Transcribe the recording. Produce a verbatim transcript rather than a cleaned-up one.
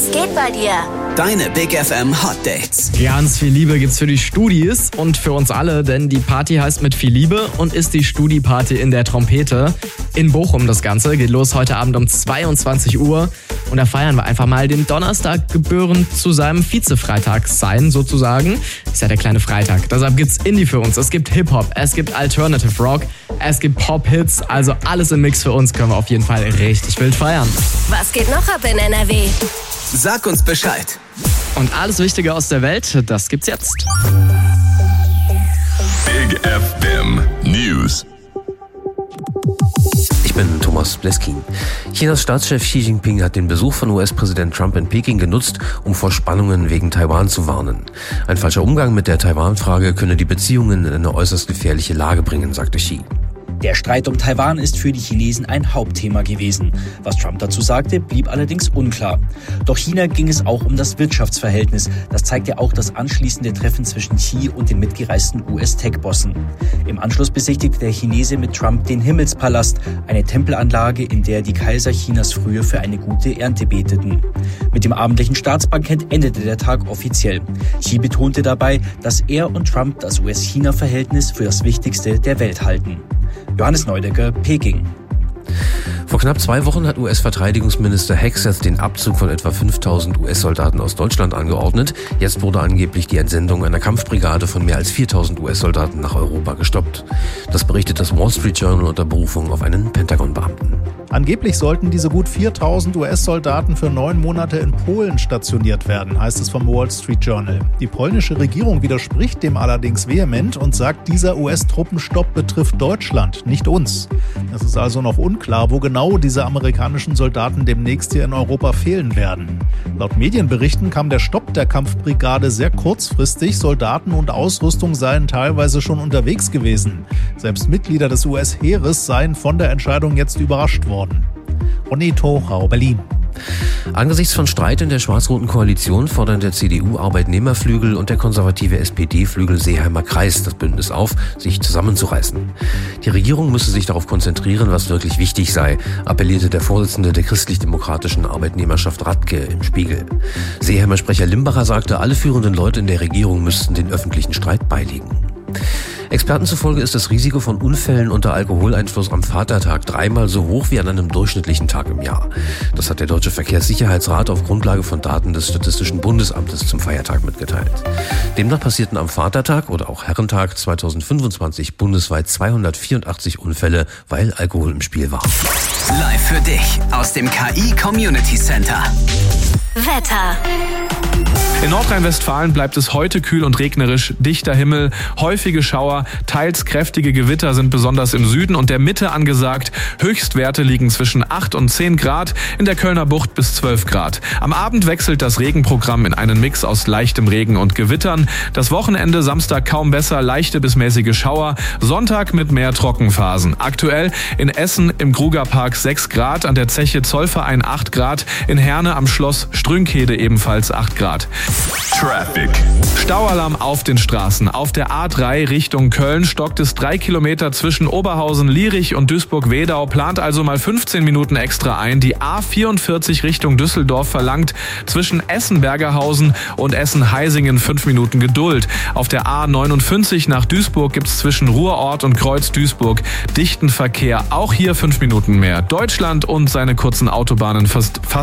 Was geht bei dir? Deine Big F M Hot Dates. Ganz viel Liebe gibt's für die Studis und für uns alle, denn die Party heißt mit viel Liebe und ist die Studi-Party in der Trompete. In Bochum das Ganze geht los heute Abend um zweiundzwanzig Uhr und da feiern wir einfach mal den Donnerstag gebührend zu seinem Vize-Freitag sein, sozusagen. Ist ja der kleine Freitag. Deshalb gibt's Indie für uns, es gibt Hip-Hop, es gibt Alternative Rock, es gibt Pop-Hits, also alles im Mix für uns können wir auf jeden Fall richtig wild feiern. Was geht noch ab in N R W? Sag uns Bescheid. Und alles Wichtige aus der Welt, das gibt's jetzt. Big F M News. Ich bin Thomas Bleskin. Chinas Staatschef Xi Jinping hat den Besuch von U S-Präsident Trump in Peking genutzt, um vor Spannungen wegen Taiwan zu warnen. Ein falscher Umgang mit der Taiwan-Frage könne die Beziehungen in eine äußerst gefährliche Lage bringen, sagte Xi. Der Streit um Taiwan ist für die Chinesen ein Hauptthema gewesen. Was Trump dazu sagte, blieb allerdings unklar. Doch China ging es auch um das Wirtschaftsverhältnis. Das zeigte auch das anschließende Treffen zwischen Xi und den mitgereisten U S-Tech-Bossen. Im Anschluss besichtigte der Chinese mit Trump den Himmelspalast, eine Tempelanlage, in der die Kaiser Chinas früher für eine gute Ernte beteten. Mit dem abendlichen Staatsbankett endete der Tag offiziell. Xi betonte dabei, dass er und Trump das U S-China-Verhältnis für das Wichtigste der Welt halten. Johannes Neudecker, Peking. Vor knapp zwei Wochen hat U S-Verteidigungsminister Hegseth den Abzug von etwa fünftausend U S-Soldaten aus Deutschland angeordnet. Jetzt wurde angeblich die Entsendung einer Kampfbrigade von mehr als viertausend U S-Soldaten nach Europa gestoppt. Das berichtet das Wall Street Journal unter Berufung auf einen Pentagon-Beamten. Angeblich sollten diese gut viertausend U S-Soldaten für neun Monate in Polen stationiert werden, heißt es vom Wall Street Journal. Die polnische Regierung widerspricht dem allerdings vehement und sagt, dieser U S-Truppenstopp betrifft Deutschland, nicht uns. Es ist also noch unklar, wo genau diese amerikanischen Soldaten demnächst hier in Europa fehlen werden. Laut Medienberichten kam der Stopp der Kampfbrigade sehr kurzfristig. Soldaten und Ausrüstung seien teilweise schon unterwegs gewesen. Selbst Mitglieder des U S-Heeres seien von der Entscheidung jetzt überrascht worden. René Tochau, Berlin. Angesichts von Streit in der schwarz-roten Koalition fordern der C D U-Arbeitnehmerflügel und der konservative S P D-Flügel Seeheimer Kreis das Bündnis auf, sich zusammenzureißen. Die Regierung müsse sich darauf konzentrieren, was wirklich wichtig sei, appellierte der Vorsitzende der christlich-demokratischen Arbeitnehmerschaft Radke im Spiegel. Seeheimer Sprecher Limbacher sagte, alle führenden Leute in der Regierung müssten den öffentlichen Streit beilegen. Experten zufolge ist das Risiko von Unfällen unter Alkoholeinfluss am Vatertag dreimal so hoch wie an einem durchschnittlichen Tag im Jahr. Das hat der Deutsche Verkehrssicherheitsrat auf Grundlage von Daten des Statistischen Bundesamtes zum Feiertag mitgeteilt. Demnach passierten am Vatertag oder auch Herrentag zweitausendfünfundzwanzig bundesweit zweihundertvierundachtzig Unfälle, weil Alkohol im Spiel war. Live für dich aus dem K I Community Center. Wetter. In Nordrhein-Westfalen bleibt es heute kühl und regnerisch, dichter Himmel, häufige Schauer, teils kräftige Gewitter sind besonders im Süden und der Mitte angesagt. Höchstwerte liegen zwischen acht und zehn Grad, in der Kölner Bucht bis zwölf Grad. Am Abend wechselt das Regenprogramm in einen Mix aus leichtem Regen und Gewittern. Das Wochenende Samstag kaum besser, leichte bis mäßige Schauer, Sonntag mit mehr Trockenphasen. Aktuell in Essen im Grugerpark sechs Grad, an der Zeche Zollverein acht Grad, in Herne am Schloss Strünkhede ebenfalls acht Grad. Traffic. Staualarm auf den Straßen. Auf der A drei Richtung Köln stockt es drei Kilometer zwischen Oberhausen, Lierich und Duisburg-Wedau. Plant also mal fünfzehn Minuten extra ein. Die A vierundvierzig Richtung Düsseldorf verlangt zwischen Essen-Bergerhausen und Essen-Heisingen fünf Minuten Geduld. Auf der A neunundfünfzig nach Duisburg gibt es zwischen Ruhrort und Kreuz-Duisburg dichten Verkehr. Auch hier fünf Minuten mehr. Deutschland und seine kurzen Autobahnen fast